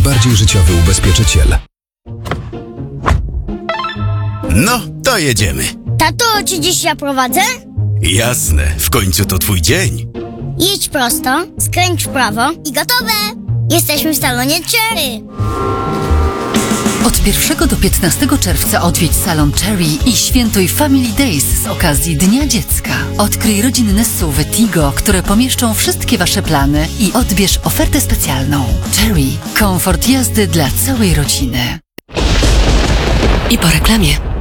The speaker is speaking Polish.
najbardziej życiowy ubezpieczyciel. No, to jedziemy. Tato, czy dziś ja prowadzę? Jasne, w końcu to twój dzień. Jedź prosto, skręć w prawo i gotowe! Jesteśmy w salonie Cherry. Od 1 do 15 czerwca odwiedź salon Cherry i świętuj Family Days z okazji Dnia Dziecka. Odkryj rodzinne SUV-y Tigo, które pomieszczą wszystkie Wasze plany i odbierz ofertę specjalną. Cherry. Komfort jazdy dla całej rodziny. I po reklamie.